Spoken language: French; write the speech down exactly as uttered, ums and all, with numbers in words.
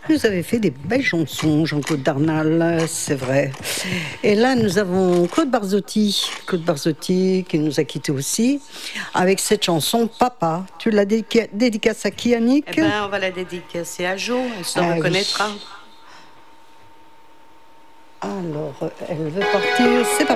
nous avait fait des belles chansons, Jean-Claude Darnal, c'est vrai. Et là, nous avons Claude Barzotti, Claude Barzotti qui nous a quittés aussi, avec cette chanson Papa. Tu l'as dédica- dédicace à qui, Annick? Eh ben, on va la dédicacer à Jo, elle se Ah, reconnaîtra. oui. Alors, elle veut partir, c'est parti.